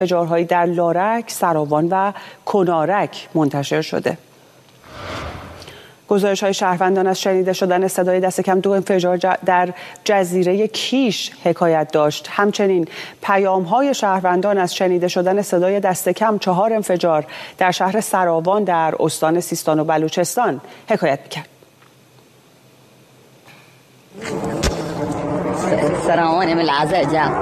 انفجارهایی در لارک، سراوان و کنارک منتشر شده. گزارش‌های شهروندان از شنیده شدن صدای دست کم 2 انفجار در جزیره کیش حکایت داشت. همچنین پیام‌های شهروندان از شنیده شدن صدای دست کم 4 انفجار در شهر سراوان در استان سیستان و بلوچستان حکایت می‌کرد. سراوان من العزاء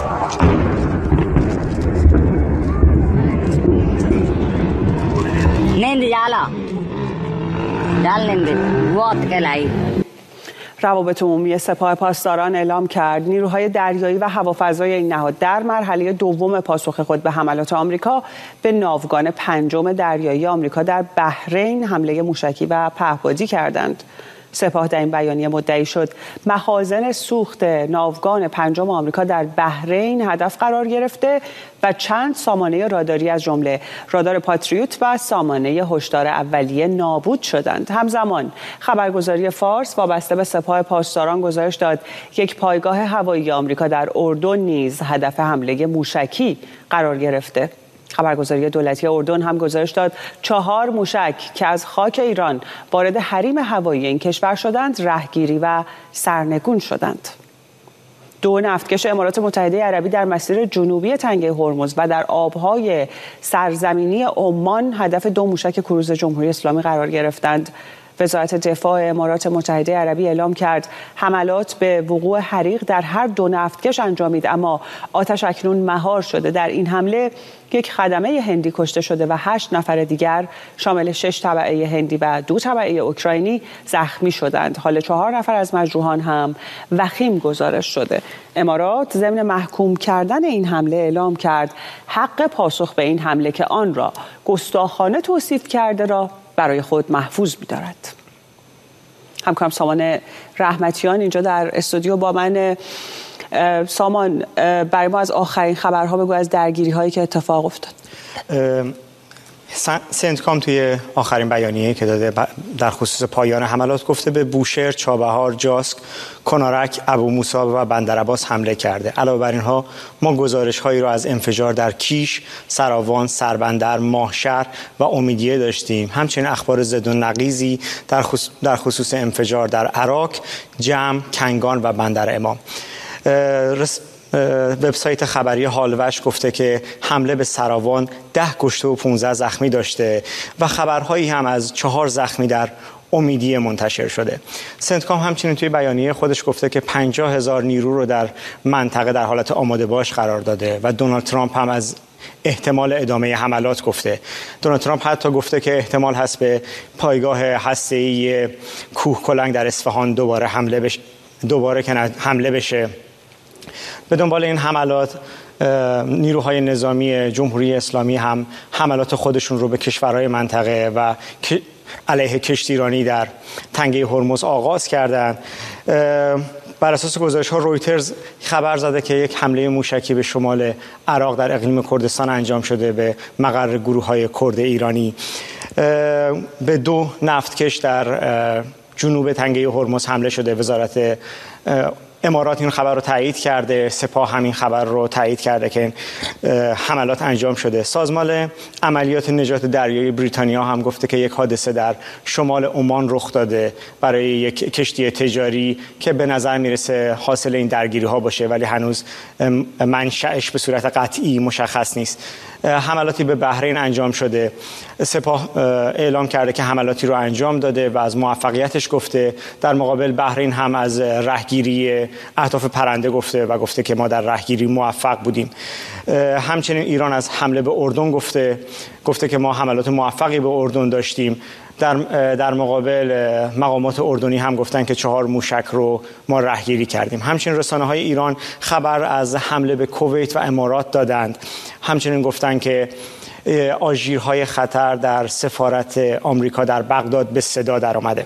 روابط عمومی سپاه پاسداران اعلام کرد نیروهای دریایی و هوافضای این نهاد در مرحله دوم پاسخ خود به حملات آمریکا به ناوگان 5 دریایی آمریکا در بحرین حمله موشکی و پهپادی کردند. سپاه در این بیانیه مدعی شد مخازن سوخت ناوگان 5 آمریکا در بحرین هدف قرار گرفته و چند سامانه راداری از جمله رادار پاتریوت و سامانه هشدار اولیه نابود شدند. همزمان خبرگزاری فارس وابسته به سپاه پاسداران گزارش داد یک پایگاه هوایی آمریکا در اردن نیز هدف حمله موشکی قرار گرفته. خبرگزاری دولتی اردن هم گزارش داد 4 موشک که از خاک ایران وارد حریم هوایی این کشور شدند رهگیری و سرنگون شدند. 2 نفتکش امارات متحده عربی در مسیر جنوبی تنگه هرمز و در آبهای سرزمینی عمان هدف 2 موشک کروز جمهوری اسلامی قرار گرفتند. وزارت دفاع امارات متحده عربی اعلام کرد حملات به وقوع حریق در هر 2 نفتکش انجامید، اما آتش اکنون مهار شده. در این حمله 1 خدمه هندی کشته شده و 8 نفر دیگر شامل 6 تبعه هندی و 2 تبعه اوکراینی زخمی شدند. حال 4 نفر از مجروحان هم وخیم گزارش شده. امارات ضمن محکوم کردن این حمله اعلام کرد حق پاسخ به این حمله که آن را گستاخانه توصیف کرده را برای خود محفوظ می‌دارد. همکارم سامان رحمتیان اینجا در استودیو با من. سامان، برای ما از آخرین خبرها بگو از درگیری‌هایی که اتفاق افتاد. سنتکام توی آخرین بیانیه‌ای که داده در خصوص پایان حملات گفته به بوشهر، چابهار، جاسک، کنارک، ابو موسی و بندرعباس حمله کرده. علاوه بر اینها ما گزارش‌هایی را از انفجار در کیش، سراوان، سربندر، ماهشهر و امیدیه داشتیم. همچنین اخبار ضد و نقیضی در خصوص انفجار در عراق، جم، کنگان و بندر امام. وبسایت خبری هالوش گفته که حمله به سراوان 10 کشته و 15 زخمی داشته و خبرهایی هم از 4 زخمی در امیدیه منتشر شده. سنتکام همچنین توی بیانیه خودش گفته که 50,000 نیرو رو در منطقه در حالت آماده باش قرار داده و دونالد ترامپ هم از احتمال ادامه حملات گفته. دونالد ترامپ حتی گفته که احتمال هست به پایگاه هسته‌ای کوه کلنگ در اصفهان دوباره حمله بشه. به دنبال این حملات نیروهای نظامی جمهوری اسلامی هم حملات خودشون رو به کشورهای منطقه و علیه کشتیرانی در تنگه هرمز آغاز کردند. بر اساس گزارش‌ها رویترز خبر زده که یک حمله موشکی به شمال عراق در اقلیم کردستان انجام شده به مقر گروه‌های کرد ایرانی. به 2 نفتکش در جنوب تنگه هرمز حمله شده. وزارت امارات این خبر رو تایید کرده، سپاه همین خبر رو تایید کرده که حملات انجام شده. سازمان عملیات نجات دریایی بریتانیا هم گفته که یک حادثه در شمال عمان رخ داده برای یک کشتی تجاری که به نظر میرسه حاصل این درگیری ها باشه، ولی هنوز منشأش به صورت قطعی مشخص نیست. حملاتی به بحرین انجام شده. سپاه اعلام کرده که حملاتی رو انجام داده و از موفقیتش گفته. در مقابل بحرین هم از رهگیری اهداف پرنده گفته و گفته که ما در رهگیری موفق بودیم. همچنین ایران از حمله به اردن گفته که ما حملات موفقی به اردن داشتیم. در مقابل مقامات اردنی هم گفتن که 4 موشک رو ما رهگیری کردیم. همچنین رسانه‌های ایران خبر از حمله به کویت و امارات دادند. همچنین گفتن که آژیرهای خطر در سفارت آمریکا در بغداد به صدا در آمده.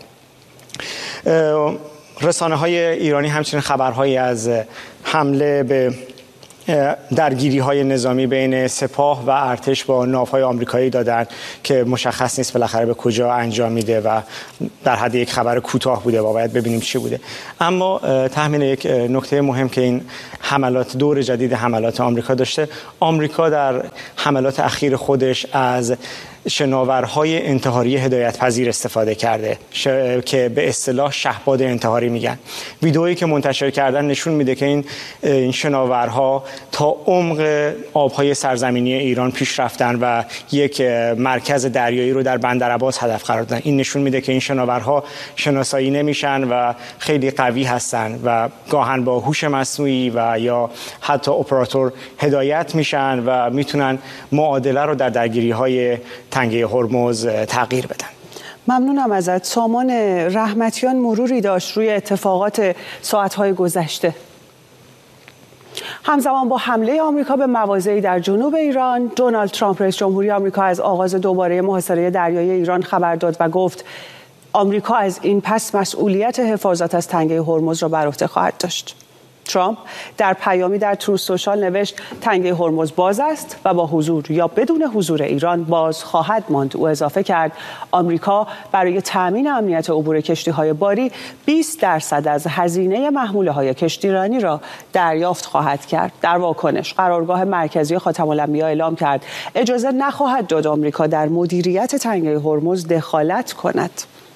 رسانه‌های ایرانی همچنین خبرهایی از حمله به درگیری‌های نظامی بین سپاه و ارتش با ناوهای آمریکایی دادن که مشخص نیست بالاخره به کجا انجام میده و در حد یک خبر کوتاه بوده و باید ببینیم چی بوده. اما تحمیل یک نکته مهم که این حملات دور جدید حملات آمریکا داشته، آمریکا در حملات اخیر خودش از شناورهای انتحاری هدایت پذیر استفاده کرده که به اصطلاح شهباد انتحاری میگن. ویدئویی که منتشر کردن نشون میده که این شناورها تا عمق آبهای سرزمینی ایران پیش رفتن و یک مرکز دریایی رو در بندرعباس هدف قرار دادن. این نشون میده که این شناورها شناسایی نمیشن و خیلی قوی هستن و گاهن با هوش مصنوعی و یا حتی اپراتور هدایت میشن و میتونن معادله رو در درگیری‌های تنگه هرمز تغییر بدن. ممنونم ازت. سامان رحمتیان مروری داشت روی اتفاقات ساعت‌های گذشته. همزمان با حمله آمریکا به مواضعی در جنوب ایران، دونالد ترامپ رئیس جمهوری آمریکا از آغاز دوباره محاصره دریایی ایران خبر داد و گفت آمریکا از این پس مسئولیت حفاظت از تنگه هرمز را بر عهده خواهد داشت. ترامپ در پیامی در تروث سوشال نوشت تنگه هرمز باز است و با حضور یا بدون حضور ایران باز خواهد ماند. او اضافه کرد آمریکا برای تأمین امنیت عبور کشتی‌های باری 20% از هزینه محموله‌های کشتیرانی را دریافت خواهد کرد. در واکنش قرارگاه مرکزی خاتم الانبیا اعلام کرد اجازه نخواهد داد آمریکا در مدیریت تنگه هرمز دخالت کند.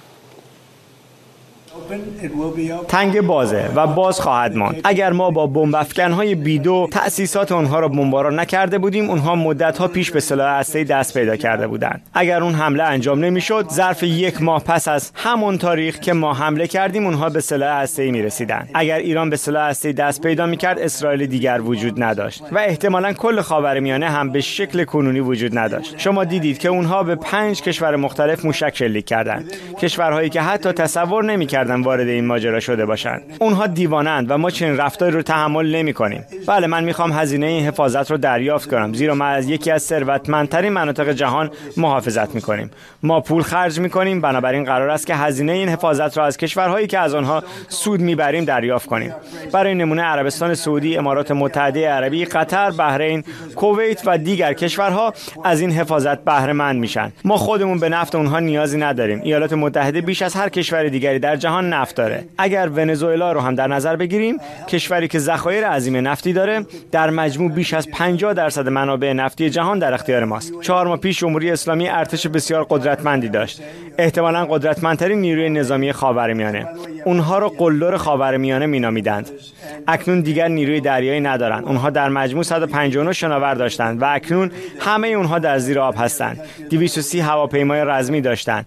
تنگه بازه و باز خواهد ماند. اگر ما با بمب افکن‌های بیدو تأسیسات اونها را بمباران نکرده بودیم، اونها مدت‌ها پیش به سلاح هسته‌ای دست پیدا کرده بودند. اگر اون حمله انجام نمی‌شد، ظرف 1 ماه پس از همون تاریخ که ما حمله کردیم، اونها به سلاح هسته‌ای می‌رسیدند. اگر ایران به سلاح هسته‌ای دست پیدا می‌کرد، اسرائیل دیگر وجود نداشت و احتمالاً کل خاورمیانه هم به شکل کنونی وجود نداشت. شما دیدید که اونها به 5 کشور مختلف موشک شلیک کردند. کشورهایی که حتی تصور نمی‌کردند وارد این ماجرا شده باشند. اونها دیوانند و ما چنین رفتاری رو تحمل نمی‌کنیم. بله، من می‌خوام هزینه این حفاظت رو دریافت کنم، زیرا ما از یکی از ثروتمندترین مناطق جهان محافظت می‌کنیم. ما پول خرج می‌کنیم، بنابراین قرار است که هزینه این حفاظت را از کشورهایی که از آنها سود می‌بریم دریافت کنیم. برای نمونه عربستان سعودی، امارات متحده عربی، قطر، بحرین، کویت و دیگر کشورها از این حفاظت بهره مند میشن. ما خودمون به نفت اونها نیازی نداریم. ایالات متحده بیش از هر کشور دیگری در جهان نفت داره. اگر ونزوئلا رو هم در نظر بگیریم، کشوری که ذخایر عظیم نفتی داره، در مجموع بیش از 50% منابع نفتی جهان در اختیار ماست. 4 ماه پیش جمهوری اسلامی ارتش بسیار قدرتمندی داشت، احتمالاً قدرتمندترین نیروی نظامی خاورمیانه. اونها رو قلدر خاورمیانه مینامیدند. اکنون دیگر نیروی دریایی ندارند. اونها در مجموع 159 شناور داشتند و اکنون همه اونها در زیر آب هستند. 230 هواپیمای رزمی داشتند.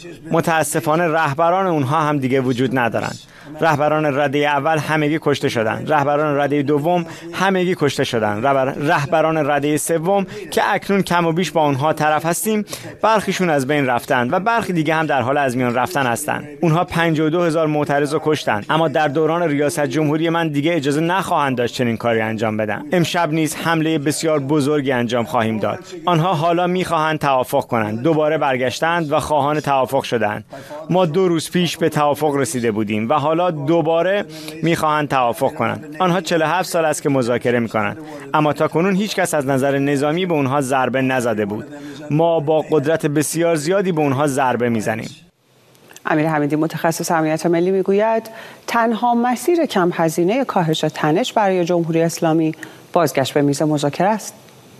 متاسفانه رهبران اونها هم دیگه وجود ندارند. رهبران رده اول همگی کشته شدند. رهبران رده دوم همگی کشته شدند. رهبران رده سوم که اکنون کم و بیش با اونها طرف هستیم، برخیشون از بین رفتند و برخی دیگه هم در حال از میان رفتن هستند. اونها 52,000 معترض رو کشتند، اما در دوران ریاست جمهوری من دیگه اجازه نخواهند داشت چنین کاری انجام بدن. امشب نیز حمله بسیار بزرگی انجام خواهیم داد. آنها حالا میخواهند توافق کنند. دوباره برگشتند و خواهان توافق شدند. ما 2 روز پیش به توافق رسیده بودیم و حالا دوباره میخواهند توافق کنند. آنها 47 سال است که مذاکره میکنند، اما تاکنون هیچ کس از نظر نظامی به اونها ضربه نزده بود. ما با قدرت بسیار زیادی به اونها ضربه میزنیم. امیر حمیدی متخصص امنیت ملی میگوید تنها مسیر کم هزینه کاهش تنش برای جمهوری اسلامی بازگشت به میز مذاکره است.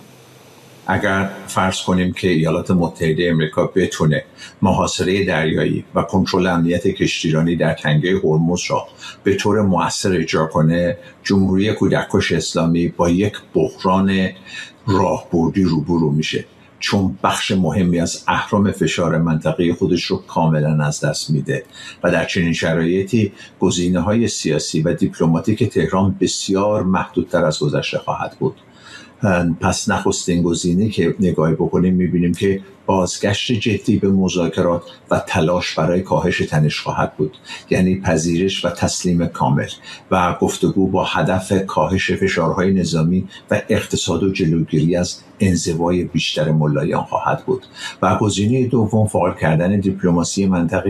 اگر فرض کنیم که ایالات متحده آمریکا بتونه محاصره دریایی و کنترل امنیت کشتیرانی در تنگه هرمز را به طور مؤثر اجرا کنه، جمهوری کودککش اسلامی با یک بحران راهبردی روبرو میشه، چون بخش مهمی از اهرم فشار منطقه خودش رو کاملا از دست میده و در چنین شرایطی گزینه‌های سیاسی و دیپلماتیک تهران بسیار محدودتر از گذشته خواهد بود. پس نخستین گزینه که نگاهی بکنیم میبینیم که بازگشت جدی به مذاکرات و تلاش برای کاهش تنش خواهد بود، یعنی پذیرش و تسلیم کامل و گفتگو با هدف کاهش فشارهای نظامی و اقتصاد و جلوگیری از انزوای بیشتر ملایان خواهد بود. و گزینه دوم فعال کردن دیپلماسی منطقی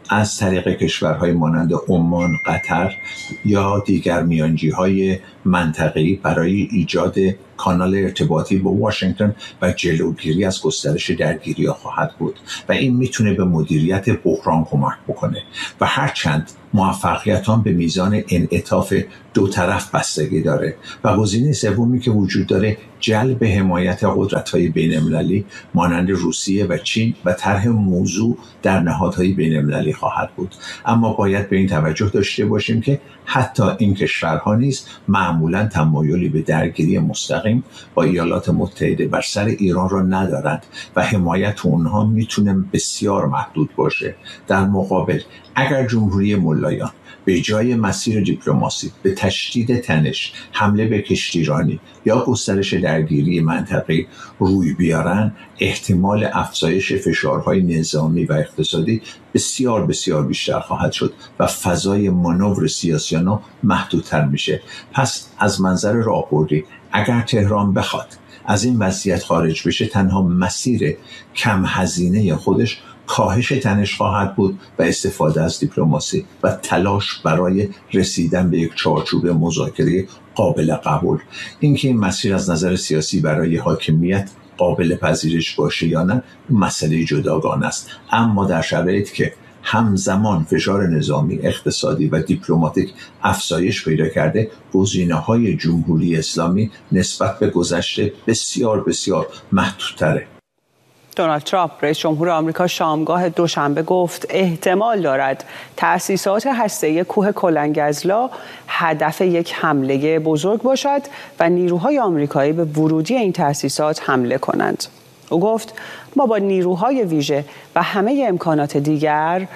از طریق کشورهای مانند عمان، قطر یا دیگر میانجی‌های منطقه‌ای برای ایجاد کانال ارتباطی با واشنگتن و جلوگیری از گسترش درگیری‌ها خواهد بود و این میتونه به مدیریت بحران کمک بکنه و هرچند موفقیت آن به میزان انعطاف دو طرف بستگی داره و گزینه سومی که وجود داره جلب حمایت قدرت‌های بین‌المللی مانند روسیه و چین و طرح موضوع در نهادهای بین‌المللی خواهد بود. اما باید به این توجه داشته باشیم که حتی این کشورها نیز معمولاً تمایلی به درگیری مستقیم با ایالات متحده بر سر ایران را ندارند و حمایت اونها میتونه بسیار محدود باشه. در مقابل اگر جمهوری ملایان به جای مسیر دیپلماسی به تشدید تنش، حمله به کشتیرانی یا گسترش درگیری منطقه‌ای روی بیارن، احتمال افزایش فشارهای نظامی و اقتصادی بسیار بسیار بیشتر خواهد شد و فضای مانور سیاسی آنها محدودتر میشه. پس از منظر راهبردی اگر تهران بخواد از این وضعیت خارج بشه، تنها مسیر کم هزینه خودش کاهش تنش خواهد بود و استفاده از دیپلماسی و تلاش برای رسیدن به یک چارچوب مذاکره قابل قبول. اینکه این مسیر از نظر سیاسی برای حاکمیت قابل پذیرش باشه یا نه مسئله جداگانه است، اما در شرایطی که همزمان فشار نظامی، اقتصادی و دیپلماتیک افزایش پیدا کرده، گزینه‌های جمهوری اسلامی نسبت به گذشته بسیار بسیار محدودتره. دونالد ترامپ رئیس جمهور آمریکا شامگاه دوشنبه گفت احتمال دارد تأسیسات هسته‌ای کوه کلنگ‌ازلا هدف یک حمله بزرگ باشد و نیروهای آمریکایی به ورودی این تأسیسات حمله کنند. او گفت ما با نیروهای ویژه و همه امکانات دیگر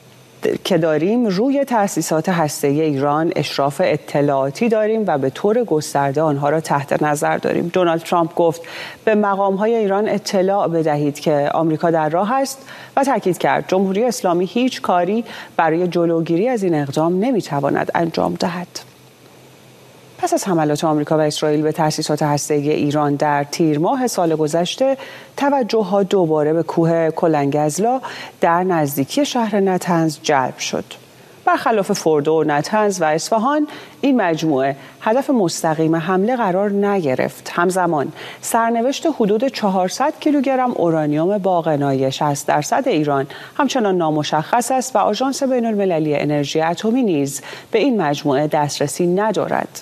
که داریم روی تأسیسات هسته‌ای ایران اشراف اطلاعاتی داریم و به طور گسترده آنها را تحت نظر داریم. دونالد ترامپ گفت به مقام‌های ایران اطلاع بدهید که آمریکا در راه است و تاکید کرد جمهوری اسلامی هیچ کاری برای جلوگیری از این اقدام نمی‌تواند انجام دهد. پس از حملات آمریکا و اسرائیل به تأسیسات هسته‌ای ایران در تیر ماه سال گذشته، توجه‌ها دوباره به کوه کلنگ‌ازلا در نزدیکی شهر نتنز جلب شد. برخلاف فردو، نتنز و اصفهان، این مجموعه هدف مستقیم حمله قرار نگرفت. همزمان سرنوشت حدود 400 کیلوگرم اورانیوم با غنای 60% ایران همچنان نامشخص است و آژانس بین‌المللی انرژی اتمی نیز به این مجموعه دسترسی ندارد.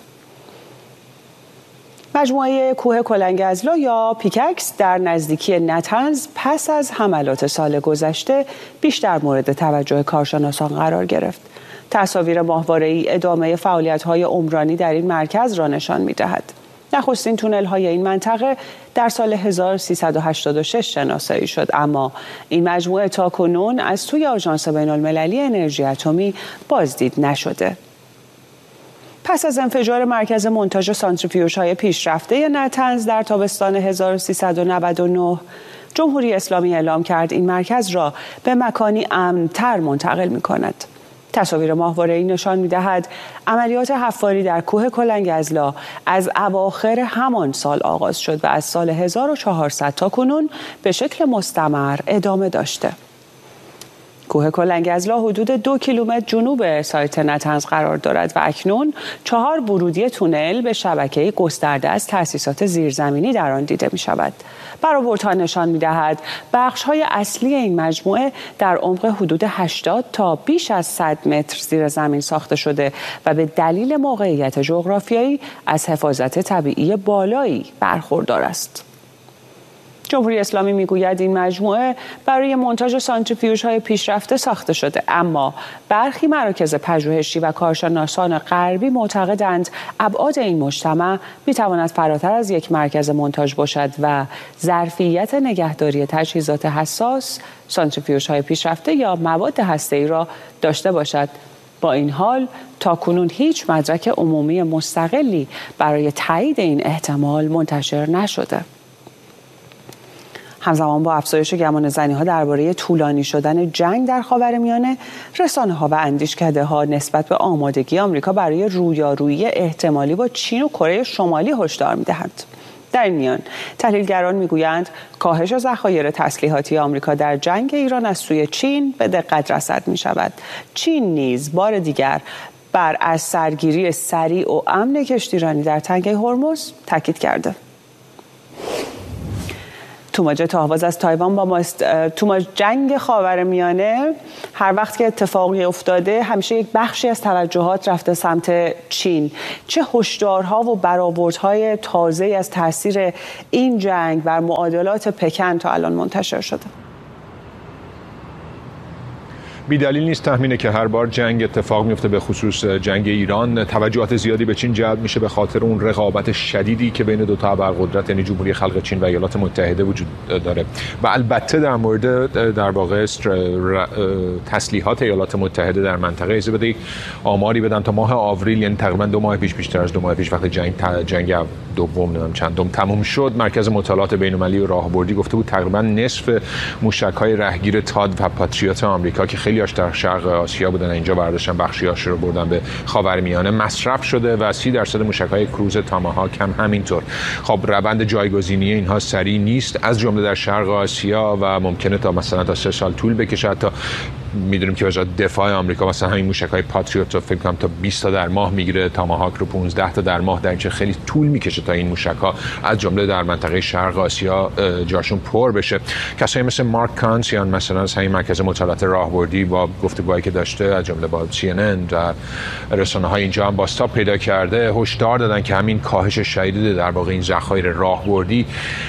مجموعه کوه کلنگ‌ازلا یا پیککس در نزدیکی نتنز پس از حملات سال گذشته بیشتر مورد توجه کارشناسان قرار گرفت. تصاویر ماهواره‌ای ادامه فعالیت‌های عمرانی در این مرکز را نشان می‌دهد. نخستین تونل‌های این منطقه در سال 1386 شناسایی شد، اما این مجموعه تاکنون از سوی آژانس بین‌المللی انرژی اتمی بازدید نشده. پس از انفجار مرکز منتاژ سانتریفیوژهای پیشرفته نتنز در تابستان 1399، جمهوری اسلامی اعلام کرد این مرکز را به مکانی امن‌تر منتقل می‌کند. تصاویر ماهواره‌ای نشان می‌دهد عملیات حفاری در کوه کلنگ‌ازلا از اواخر همان سال آغاز شد و از سال 1400 تا کنون به شکل مستمر ادامه داشته. کوه کلنگ‌ازلا حدود 2 کیلومتر جنوب سایت نتنز قرار دارد و اکنون 4 ورودی تونل به شبکه گسترده از تأسیسات زیرزمینی در آن دیده می شود. برآوردها نشان می دهد بخش‌های اصلی این مجموعه در عمق حدود 80 تا بیش از 100 متر زیر زمین ساخته شده و به دلیل موقعیت جغرافیایی از حفاظت طبیعی بالایی برخوردار است. جمهوری اسلامی میگوید این مجموعه برای منتاژ سانتریفیوژهای پیشرفته ساخته شده، اما برخی مراکز پژوهشی و کارشناسان غربی معتقدند ابعاد این مجتمع میتواند فراتر از یک مرکز منتاژ باشد و ظرفیت نگهداری تجهیزات حساس، سانتریفیوژهای پیشرفته یا مواد هسته‌ای را داشته باشد. با این حال تاکنون هیچ مدرک عمومی مستقلی برای تایید این احتمال منتشر نشده. همزمان با افزایش گمانه‌زنی‌ها درباره طولانی شدن جنگ در خاورمیانه، رسانه‌ها و اندیشکده‌ها نسبت به آمادگی آمریکا برای رویارویی احتمالی با چین و کره شمالی هشدار می‌دهند. در این میان تحلیلگران میگویند کاهش ذخایر تسلیحاتی آمریکا در جنگ ایران از سوی چین به دقت رصد می شود. چین نیز بار دیگر بر از سرگیری سریع و امن کشتیرانی در تنگه هرمز تاکید کرده. توماج تاهواز از تایوان با ماست. توماج، جنگ خاورمیانه هر وقت که اتفاقی افتاده همیشه یک بخشی از توجهات رفته سمت چین. چه هشدارها و برآوردهای تازه از تاثیر این جنگ بر معادلات پکن تا الان منتشر شده؟ بی‌دلیل نیست تخمینه که هر بار جنگ اتفاق میفته، به خصوص جنگ ایران، توجهات زیادی به چین جلب میشه به خاطر اون رقابت شدیدی که بین دو تا ابرقدرت یعنی جمهوری خلق چین و ایالات متحده وجود داره. و البته در مورد در واقع تسلیحات ایالات متحده در منطقه اجازه بده آماری بدم. تا ماه آوریل، یعنی تقریبا 2 ماه پیش، بیشتر از 2 ماه پیش، وقتی جنگ دوم چندم تموم شد، مرکز مطالعات بین‌المللی و راهبردی گفته بود تقریبا نصف موشک‌های رهگیر تاد و پاتریوت آمریکا که خیلی‌هاش در شرق آسیا بودن، اینجا برداشتن، بخشی‌هاش رو بردن به خاورمیانه، مصرف شده و 30% موشک‌های کروز تاماهاک هم همینطور. خب روند جایگزینی اینها سریع نیست، از جمله در شرق آسیا، و ممکنه تا مثلا تا 3 سال طول بکشه. تا میدونیم که وزارت دفاع آمریکا مثلا همین موشک‌های پاتریوت رو فکر کنم تا 20 تا در ماه میگیره، تاماهاک رو 15 تا در ماه، در چه خیلی طول میکشه تا این موشک‌ها از جمله در منطقه شرق آسیا جاشون پر بشه. کسایی مثل مارک کانسیان مثلا از همین مرکز مطالعات راهبردی با گفتگوهایی که داشته از جمله با CNN و رسانه‌های اینجا هم بازتاب پیدا کرده، هشدار دادن که همین کاهش شدید در واقع این ذخایر راهبردی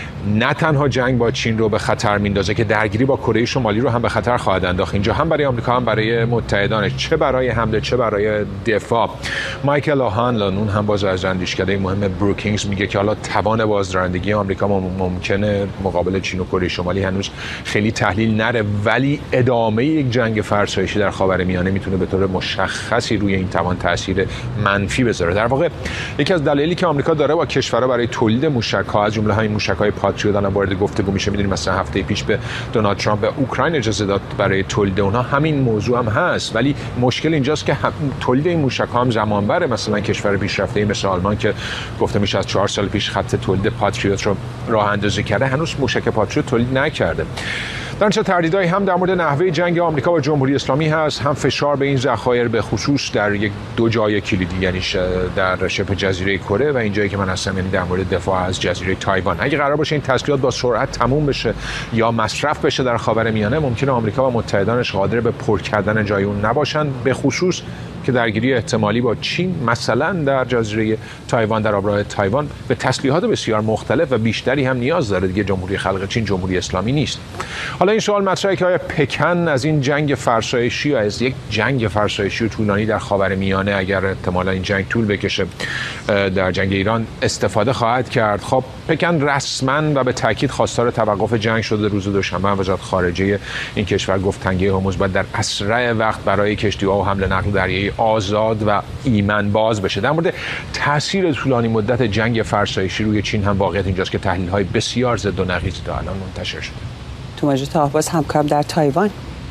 نه تنها جنگ با چین رو به خطر میندازه که درگیری با کره شمالی رو هم به خطر خواهد انداخت، اینجا هم برای آمریکا هم برای متحدانش، چه برای حمله چه برای دفاع. مایکل اوهانلان، اون هم باز از اندیشکده مهم بروکینگز، میگه که حالا توان بازدارندگی آمریکا ممکنه مقابل چین و کره شمالی هنوز خیلی تحلیل نره، ولی ادامه یک جنگ فرسایشی در خاورمیانه میتونه به طور مشخصی روی این توان تاثیر منفی بذاره. در واقع یکی از دلایلی که آمریکا داره با کشورها برای تولید موشک‌ها از جمله همین موشک‌های پاتریوت الان وارد گفتگو میشه، میدونیم مثلا هفته پیش به دونالد ترامپ به اوکراین اجازه داد برای تولید اونها، همین موضوع هم هست. ولی مشکل اینجاست که تولید این موشک‌ها هم زمان بره. مثلا کشور پیشرفته‌ای مثل آلمان که گفته میشه از 4 سال پیش خط تولید پاتریوت رو راه اندازی کرده، هنوز موشک پاتریوت تولید نکرده. در چه تردیدایی هم در مورد نحوه جنگ آمریکا با جمهوری اسلامی هست، هم فشار به این ذخایر به خصوص در یک دو جای کلیدی، یعنی در شبه جزیره کره و این جایی که من هستم، یعنی در مورد دفاع از جزیره تایوان. اگه قرار باشه این تسلیحات با سرعت تموم بشه یا مصرف بشه در خاورمیانه، ممکنه آمریکا و متحدانش قادر به پر کردن جای اون نباشن، به خصوص که درگیری احتمالی با چین مثلا در جزیره تایوان، در آبراه تایوان، به تسلیحات بسیار مختلف و بیشتری هم نیاز داره. دیگه جمهوری خلق چین جمهوری اسلامی نیست. حالا این سوال مطرحه که آیا پکن از این جنگ فرسایشی یا از یک جنگ فرسایشی و طولانی در خاورمیانه، اگر احتمالا این جنگ طول بکشه، در جنگ ایران استفاده خواهد کرد؟ خب پکن رسما و به تاکید خواستار توقف جنگ شده. روز دوشنبه وزارت خارجه این کشور گفت تنگه هرمز باید در اسرع وقت برای کشتی‌ها و حمل نقل دریایی آزاد و ایمن باز بشه. در مورد تاثیر طولانی مدت جنگ فرسایشی روی چین هم واقعیت اینجاست که تحلیل‌های بسیار ضد و نقیض تا الان منتشر شده. توماج تاهواز، همکارم در تایوان.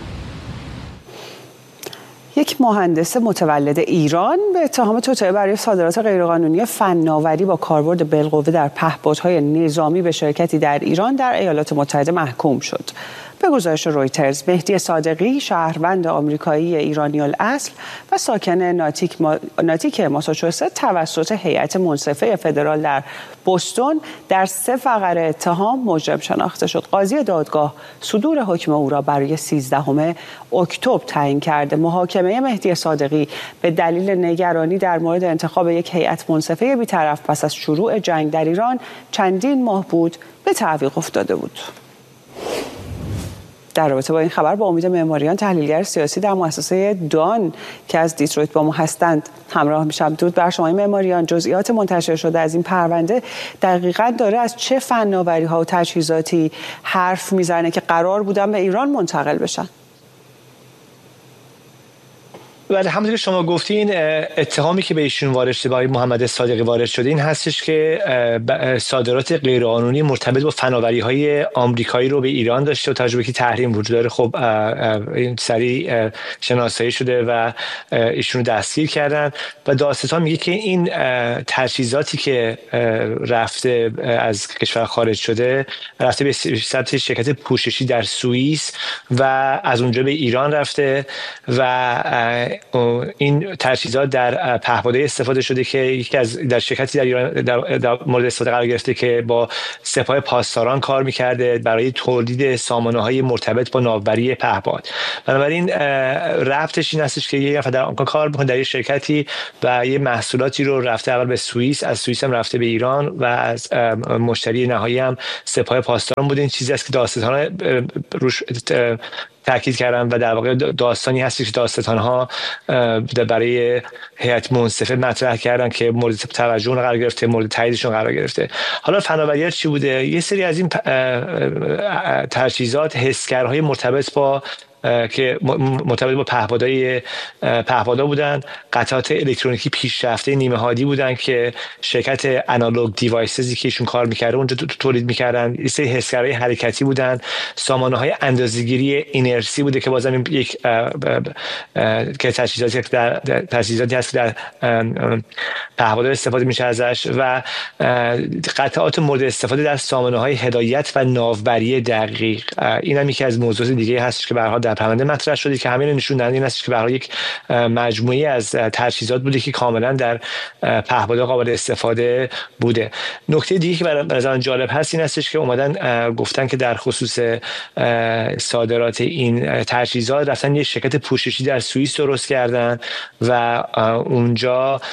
یک مهندس متولد ایران به اتهام توطئه برای صادرات غیرقانونی فناوری با کاربرد بالقوه در پهپادهای نظامی به شرکتی در ایران در ایالات متحده محکوم شد. به گزارش رویترز، مهدی صادقی، شهروند آمریکایی ایرانی الاصل و ساکن ناتیک ماساچوست، توسط هیئت منصفه فدرال در بوستون در 3 فقره اتهام مجرم شناخته شد. قاضی دادگاه صدور حکم او را برای 13 اکتبر تعیین کرده. محاکمه مهدی صادقی به دلیل نگرانی در مورد انتخاب یک هیئت منصفه بی‌طرف پس از شروع جنگ در ایران چندین ماه بود به تعویق افتاده بود. در رابطه با این خبر با امید معماریان، تحلیلگر سیاسی در مؤسسه دان که از دیترویت با ما هستند، همراه میشم. درود بر شما معماریان. جزئیات منتشر شده از این پرونده دقیقاً داره از چه فناوری‌ها و تجهیزاتی حرف میزنه که قرار بودن به ایران منتقل بشن؟ بله، همونطور که شما گفتین اتهامی که به ایشون وارد شده، با محمد صادقی وارد شده، این هستش که صادرات غیرقانونی مرتبط با فناوری‌های آمریکایی رو به ایران داشته و تجربه که تحریم وجود داره. خب این سریع شناسایی شده و ایشون رو دستگیر کردن و دادستان میگه که این تجهیزاتی که رفته از کشور خارج شده رفته به سمت شرکت پوششی در سوئیس و از اونجا به ایران رفته و این تجهیزات در پهپادهای استفاده شده که یکی از در شرکتی در ایران در مورد استفاده قرار گرفته که با سپاه پاسداران کار میکرده برای تولید سامانه‌های مرتبط با ناوبری پهپاد. بنابراین رفتش این هستش که یه نفر در آمریکا کار میکنه در یه شرکتی و یه محصولاتی رو رفته اول به سوئیس، از سوئیس هم رفته به ایران و از مشتری نهایی هم سپاه پاسداران بوده. این چیزی است که دادستان روش تاکید کردن و در واقع داستانی هستی که دادستان‌ها برای هیئت منصفه مطرح کردن که مورد توجه قرار گرفته، مورد تاییدشون قرار گرفته. حالا فناوری‌ها چی بوده؟ یه سری از این تجهیزات حسگرهای مرتبط با که مرتبط با پهپادها بودن، قطعات الکترونیکی پیشرفته نیمه هادی بودن که شرکت انالوگ دیوایسزی که ایشون کار می‌کرده اونجا تولید می‌کردن. یه سری حسگرهای حرکتی بودن، سامانه‌های اندازه‌گیری اینرسی بوده که بازم یک که تجهیزاتی هست که در پهپادها استفاده میشه ازش و قطعات مورد استفاده در سامانه‌های هدایت و ناوبری دقیق. این هم یکی از موضوعات دیگه هست که به هر حال در پرونده مطرح شده که همین نشون دهنده این است که به هر حال یک مجموعه از تجهیزات بوده که کاملا در پهپادها قابل استفاده بوده. نکته دیگه که به نظر من جالب هست این هستش که اومدن گفتن که در خصوص صادرات این تجهیزات رفتن یه شرکت پوششی در سوئیس درست کردن و اونجا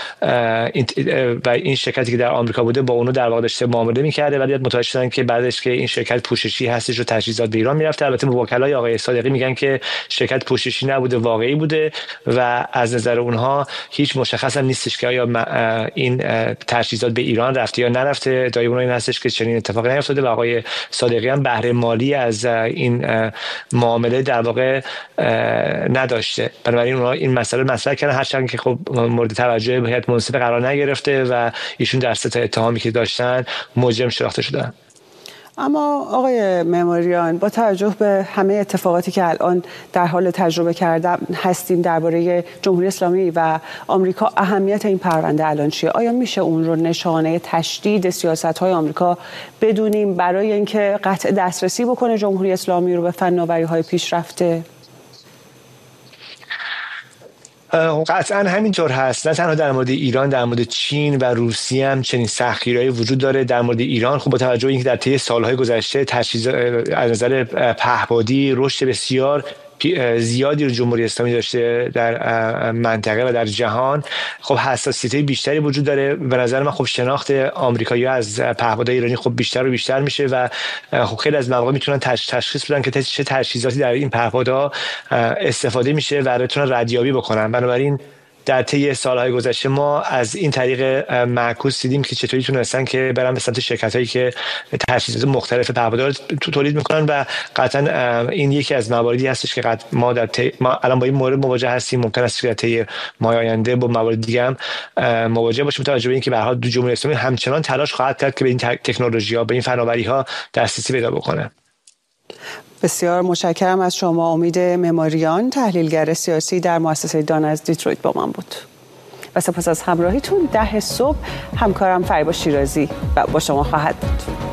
این شرکتی که در آمریکا بوده با اونو در واقع داشته معامله می‌کرده، ولی متوجه شدن که بعدش که این شرکت پوششی هستش و تجهیزات به ایران میرفته. البته وکلای آقای صادقی میگن که شرکت پوششی نبوده، واقعی بوده و از نظر اونها هیچ مشخص هم نیستش که آیا این تجهیزات به ایران رفته یا نرفته. ادعای اونها این هستش که چنین اتفاقی نیفتاده و آقای صادقی هم بهره مالی از این معامله در واقع نداشته. بنابراین اونها این مسئله مطرح کردن، هرچند که خب مورد توجه هیئت منصفه قرار نگرفته و ایشون در سطح اتهامی که داشتن مجرم شناخته شدن. اما آقای معماریان، با توجه به همه اتفاقاتی که الان در حال تجربه کردن هستیم درباره جمهوری اسلامی و آمریکا، اهمیت این پرونده الان چیه؟ آیا میشه اون رو نشانه تشدید سیاست‌های آمریکا بدونیم برای اینکه قطع دسترسی بکنه جمهوری اسلامی رو به فناوری‌های پیشرفته؟ قطعا همینطور هست. نه تنها در مورد ایران، در مورد چین و روسیه هم چنین سختگیری‌هایی وجود داره. در مورد ایران خب با توجه به اینکه در طی سالهای گذشته از نظر پهپادی رشد بسیار زیادی رو جمهوری اسلامی داشته در منطقه و در جهان، خب حساسیت‌های بیشتری وجود داره. به نظر من خب شناخت آمریکایی‌ها از پهپادهای ایرانی خب بیشتر و بیشتر میشه و خب خیلی از مواقع میتونن تشخیص بدن که چه تجهیزاتی در این پهپادها استفاده میشه و بتونن ردیابی بکنن. بنابراین در طی سالهای گذشته ما از این طریق معکوس دیدیم که چطوری تونستن که برن به سمت شرکتایی که تجهیزات مختلف پهپادها رو تولید میکنن و قطعا این یکی از مواردی هستش که ما الان با این مورد مواجه هستیم. ممکن است که در طی ماه آینده با موارد دیگه هم مواجه باشیم، توجه به اینکه به هر حال جمهوری اسلامی همچنان تلاش خواهد کرد که به این تکنولوژی‌ها، به این فناوری‌ها دسترسی پیدا بکنه. بسیار متشکرم از شما. امید معماریان، تحلیلگر سیاسی در مؤسسه دان از دیترویت با من بود و سپاس از همراهیتون. 10 صبح همکارم فریبا شیرازی با شما خواهد بود.